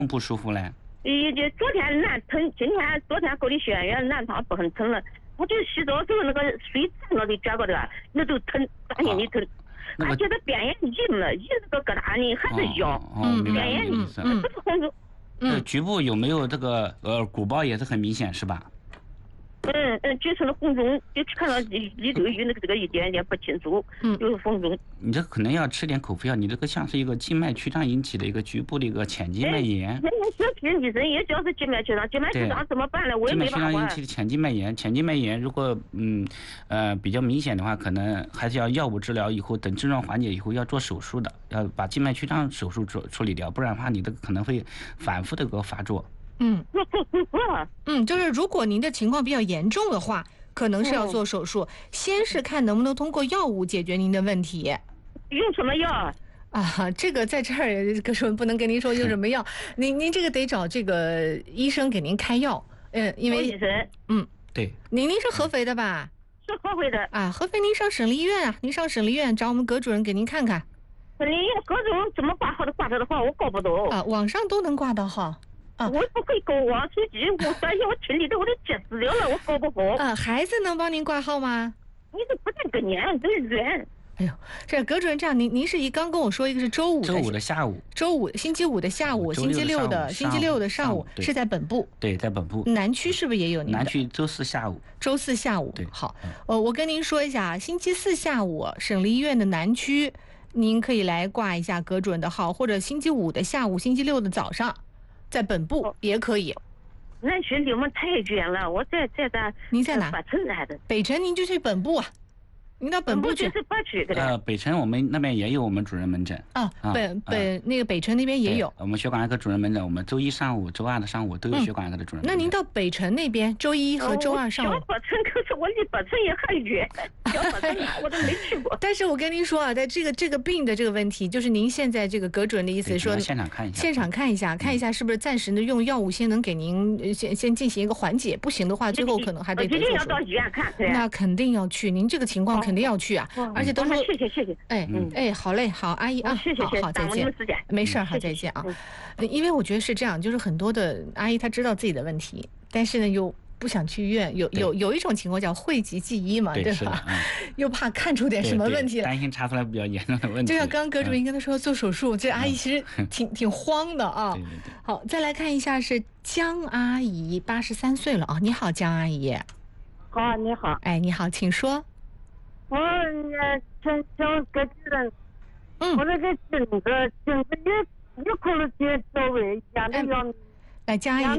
不舒服嘞？ 就昨天难疼，昨天给我的血源难疼不很疼了，我就洗澡时候那个水站了就觉着的，那就疼，赶紧的疼。而且他边眼硬了，硬那个疙瘩呢还是小，边眼硬，不是红肿。 局部有没有这个鼓包也是很明显是吧？ 就成了红肿，就看到里头有那个这个一点点不清楚，就是红肿。 你这可能要吃点口服药，你这个像是一个静脉曲张引起的一个局部的一个浅静脉炎。 小平医生也叫是静脉曲张，静脉曲张怎么办呢？我也没办法。 静脉曲张引起的浅静脉炎，浅静脉炎如果比较明显的话，可能还是要药物治疗，以后等症状缓解以后要做手术的，要把静脉曲张手术处理掉，不然的话你这个可能会反复的个发作。 就是如果您的情况比较严重的话，可能是要做手术。先是看能不能通过药物解决您的问题。 用什么药啊？这个在这儿可是不能跟您说用什么药，您这个得找这个医生给您开药。因为医生， 对， 您是合肥的吧？ 是合肥的啊，合肥您上省立医院啊，您上省立医院找我们葛主任给您看看。 省立医院葛主任怎么挂号的？挂着的话我搞不懂啊，网上都能挂到号。 我不会搞网手机，我担心我听里头我都急死了，我搞不好。 孩子能帮您挂号吗？ 你这不在跟年，都是远。 哎呦，这葛主任这样，您是刚跟我说一个是周五的下午， 星期五的下午，星期六的上午是在本部。 对，在本部。 南区是不是也有您的？ 南区周四下午。 对，好，我跟您说一下，星期四下午省立医院的南区，您可以来挂一下葛主任的号，或者星期五的下午，星期六的早上。在本部也可以。 南区离我们太远了，我在咱。 您在哪？ 北城来的。 北城您就去本部啊，您到本部去。 是北区的。 北城我们那边也有我们主任门诊。 那个北城那边也有。 我们血管外科主任门诊，我们周一上午、周二的上午都有血管外科的主任门诊。 那您到北城那边，周一和周二上午。 小北城可是我离北城也很远，小北城我都没去过。 但是我跟您说啊，在这个病的这个问题，就是您现在这个葛主任的意思说， 现场看一下是不是暂时的用药物先能给您先进行一个缓解，不行的话，最后可能还得做手术。 一定要到医院看。 那肯定要去，您这个情况肯定要去啊，而且都是。 谢谢。 好嘞，好，阿姨啊， 谢谢， 好，再见。没事，好，再见啊。因为我觉得是这样，就是很多的阿姨她知道自己的问题，但是呢又不想去医院，有一种情况叫讳疾忌医嘛，对吧？又怕看出点什么问题来， 担心查出来比较严重的问题。 就像刚刚葛主任跟他说做手术，这阿姨其实挺慌的啊。 对。 好，再来看一下是江阿姨，83岁了啊。你好，江阿姨。 好，你好。 哎，你好，请说。 我想葛主任，我那个颈子一块儿接周围压的要。 来，江阿姨。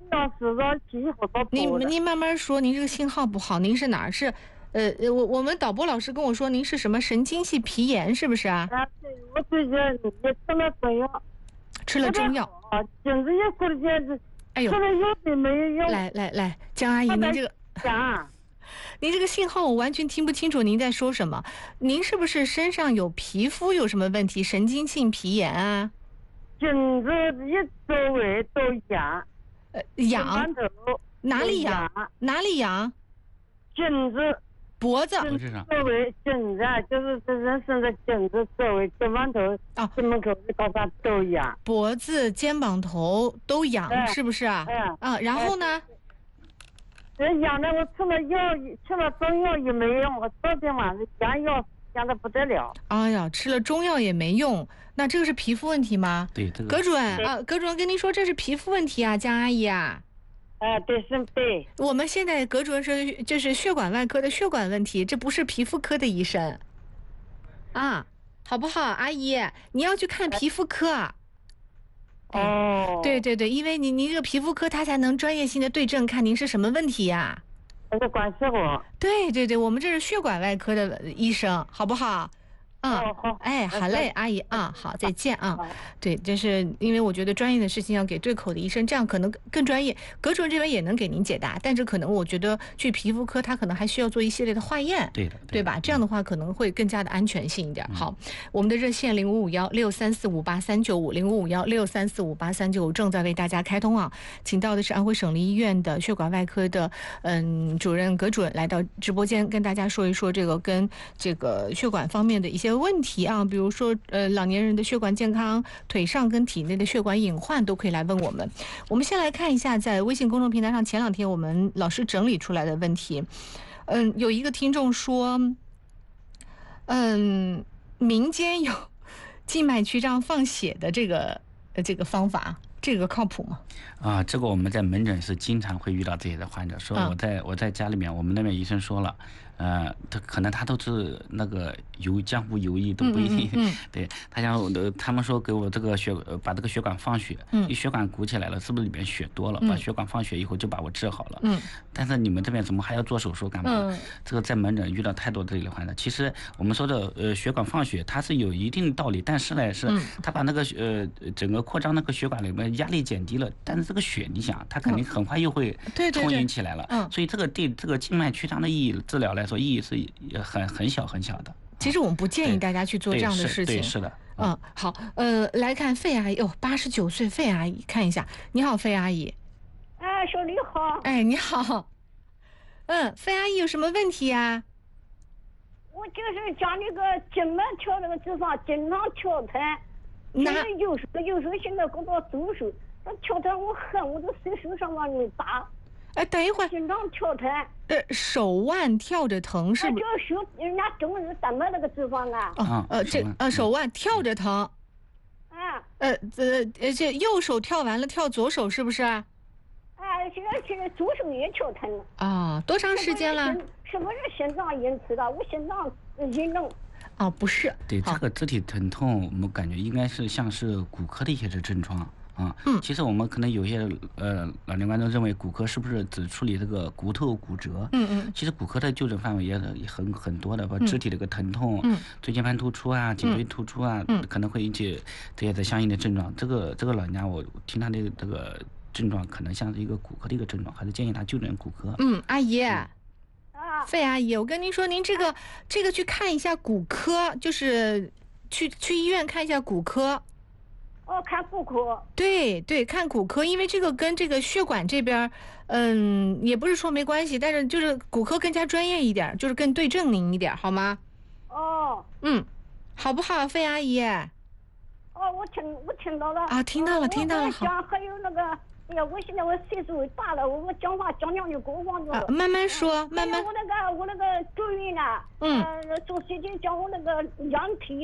您慢慢说，您这个信号不好，您是哪儿？是我们导播老师跟我说您是什么神经系皮炎，是不是啊？ 啊，对，我最近也吃了中药。 吃了中药。 颈子一块儿接着。 哎呦。 吃了药的没有用。 来，江阿姨，您这个。您这个信号我完全听不清楚您在说什么。您是不是身上有皮肤有什么问题？神经性皮炎啊？ 颈子一周围都痒。 痒？哪里痒？哪里痒？ 颈子。 脖子。 周围颈子就是人生的颈子周围肩膀头心门口的地方都痒。 脖子、肩膀头都痒，是不是啊？然后呢？ 痒的我吃了中药也没用，我昨天晚上痒药痒的不得了。 哎呀，吃了中药也没用，那这个是皮肤问题吗？ 对，这个。 葛主任啊，葛主任跟您说这是皮肤问题啊，江阿姨啊。 对，是对。 我们现在葛主任是这是血管外科的血管问题，这不是皮肤科的医生啊，好不好？阿姨，你要去看皮肤科啊。对，因为您这个皮肤科他才能专业性的对症看您是什么问题呀。 关系我。 对，我们这是血管外科的医生，好不好？ 好。 哎，好嘞，阿姨啊，好，再见啊。对，就是因为我觉得专业的事情要给对口的医生，这样可能更专业。葛主任这边也能给您解答，但是可能我觉得去皮肤科他可能还需要做一系列的化验，对吧？这样的话可能会更加的安全性一点。好，我们的热线055163458395055163458395正在为大家开通啊，请到的是安徽省立医院的血管外科的主任葛主任来到直播间跟大家说一说这个跟这个血管方面的一些些问题啊，比如说老年人的血管健康、腿上跟体内的血管隐患都可以来问我们。我们先来看一下在微信公众平台上前2天我们老师整理出来的问题。有一个听众说，民间有静脉曲张放血的这个方法，这个靠谱吗？ 这个我们在门诊是经常会遇到这些的患者，说我在家里面，我们那边医生说了，他都是那个江湖游医都不一定，对，他们说给我这个把这个血管放血，一血管鼓起来了，是不是里面血多了？把血管放血以后就把我治好了，但是你们这边怎么还要做手术干嘛？这个在门诊遇到太多这类患者。其实我们说的血管放血，它是有一定的道理，但是呢是它把那个整个扩张那个血管里面压力减低了，但是这个血你想，它肯定很快又会充盈起来了，所以这个对这个静脉曲张的治疗来说意义是很小很小的。 其实我们不建议大家去做这样的事情。 对，是的。 好，来看费阿姨，89岁费阿姨，看一下。你好，费阿姨。 说你好。 你好。费阿姨有什么问题呀？ 我就是讲那个静脉跳那个地方经常跳疼，有时候现在搞到左手，那跳疼我恨我都随手上往里打。 等一会儿， 经常跳疼。 手腕跳着疼是不是？ 就手人家中人丹麦那个地方手腕跳着疼。这右手跳完了，跳左手是不是？ 现在左手也跳疼了。 多长时间了？ 是不是心脏引起的？我心脏运动。 不是。 对，这个肢体疼痛，我们感觉应该是像是骨科的一些症状。其实我们可能有些老年观众认为骨科是不是只处理这个骨头骨折？其实骨科的就诊范围也很多的，包括肢体的一个疼痛，椎间盘突出啊、颈椎突出啊，可能会引起这些的相应的症状。这个老人家，我听他的这个症状可能像是一个骨科的一个症状，还是建议他就诊骨科。 阿姨。费阿姨，我跟您说，您这个去看一下骨科，就是去医院看一下骨科。 看骨科。 对，看骨科，因为这个跟这个血管这边，也不是说没关系，但是就是骨科更加专业一点，就是更对症您一点，好吗？好不好，费阿姨？ 我听到了。 听到了。 好。还有那个，我现在岁数大了，我讲话讲就给我忘掉了。 慢慢说，慢慢。 我那个主任呢，做事情讲我那个羊体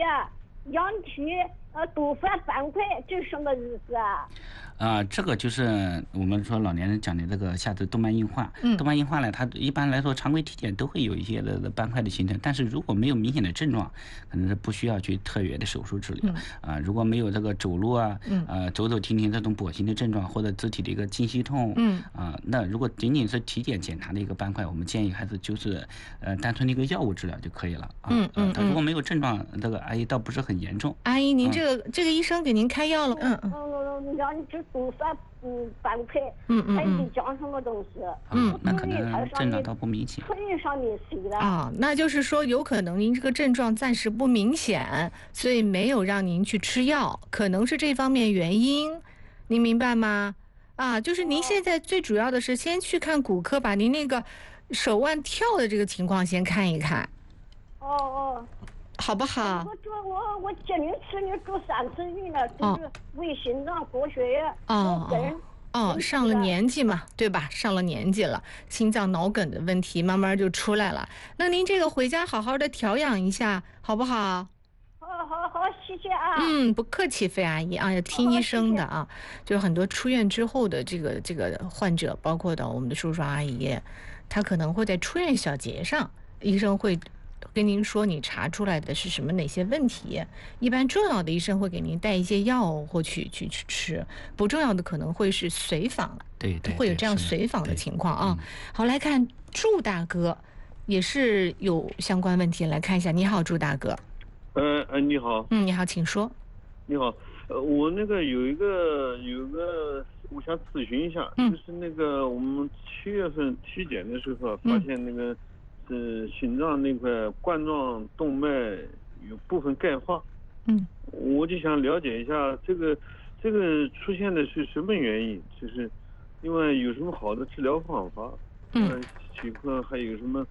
多发斑块，这是什么意思啊？ 这个就是我们说老年人讲的这个下肢动脉硬化。动脉硬化呢，它一般来说常规体检都会有一些的斑块的形成，但是如果没有明显的症状，可能是不需要去特约的手术治疗。如果没有这个走路走走停停这种跛行的症状，或者肢体的一个经息痛，那如果仅仅是体检检查的一个斑块，我们建议还是就是单纯的一个药物治疗就可以了。他如果没有症状，这个阿姨倒不是很严重。 阿姨，您这个医生给您开药了。 让你就多发斑块，还得讲什么东西？ 那可能症状倒不明显。 腿上面谁了？ 那就是说有可能您这个症状暂时不明显，所以没有让您去吃药，可能是这方面原因，您明白吗？就是您现在最主要的是先去看骨科，把您那个手腕跳的这个情况先看一看。好不好？ 我今年吃你住3次院了，就是为心脏高血压。 上了年纪嘛，对吧？上了年纪了，心脏脑梗的问题慢慢就出来了。那您这个回家好好的调养一下，好不好？ 好，谢谢啊。 不客气，费阿姨要听医生的就是很多出院之后的这个患者，包括到我们的叔叔阿姨，他可能会在出院小结上，医生会跟您说你查出来的是哪些问题，一般重要的医生会给您带一些药或去吃，不重要的可能会是随访， 对， 会有这样随访的情况好，来看祝大哥，也是有相关问题，来看一下。你好，祝大哥。 你好。 你好，请说。 你好，我那个有一个，我想咨询一下，就是那个我们7月份体检的时候发现那个。心脏那块冠状动脉有部分钙化，我就想了解一下这个出现的是什么原因，就是因为有什么好的治疗方法，情况还有什么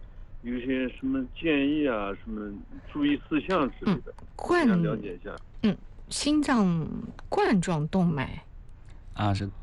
有些什么建议啊，什么注意事项之类的，想了解一下。 心脏冠状动脉。 是